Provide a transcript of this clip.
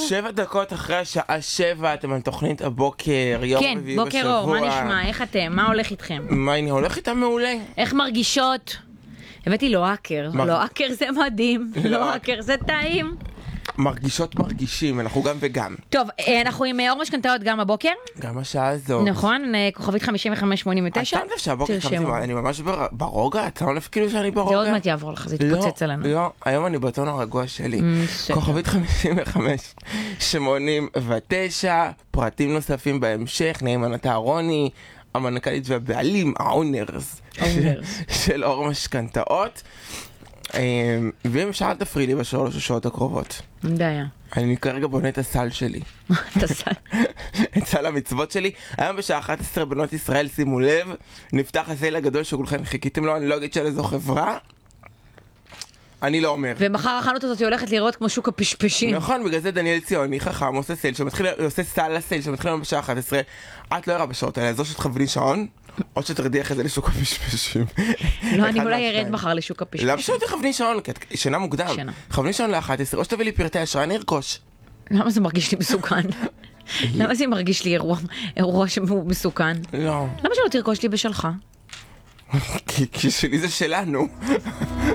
7 דקות אחרי השעה 7, אתם על תוכנית הבוקר, יום כן, רביעי בשבוע. בוקר אור, מה נשמע? איך אתם? מה הולך איתכם? מה, אני הולך איתם מעולה. איך מרגישות? הבאתי לו האקר. לא האקר זה מדהים, לא האקר זה טעים. מרגישות מרגישים, אנחנו גם וגם. טוב, אנחנו עם אור משכנתאות גם הבוקר. גם השעה הזאת. נכון, כוכבית 5589. אתה יודע שהבוקר חמתי, אני ממש ברוגע, אתה לא נפק כאילו שאני ברוגע? זה עוד מעט יעבור לך, זה יתפוצץ עלינו. לא, היום אני בטון הרגוע שלי. כוכבית 5589, פרטים נוספים בהמשך, נעים אתה רוני, המנכ"לית והבעלים, האונרס של אור משכנתאות. ואם אפשר תפרידי בשלוש השעות הקרובות. בעיה. אני כרגע בונה את הסל שלי. את הסל. את סל המצוות שלי. היום בשעה 11 בנות ישראל, שימו לב, נפתח הסייל הגדול שכולכם חיכיתם לו, אני לא אגיד של איזו חברה. אני לא אומר. ומחר החנות הזאת הולכת לראות כמו שוק הפשפשים. נכון, בגלל זה דניאל ציוני חכם עושה סייל, עושה סל לסייל שמתחיל היום בשעה 11. את לא יראה בשעות האלה, אז או שתכווני שעון, או שתרדי אחרי זה לשוק הפשפשים. לא, אני אולי ירד מחר לשוק הפשפשים. למה שלא תכווני שעון? כי את שינה מוקדם. כווני שעון ל-11, או שתביא לי פרטי אשראי, אני ארכוש. למה זה מרגיש לי מסוכן? למה זה מרגיש לי אירוע שהוא מסוכן? לא. למה שלא תרכוש לי בשלך? כי שלי זה שלנו.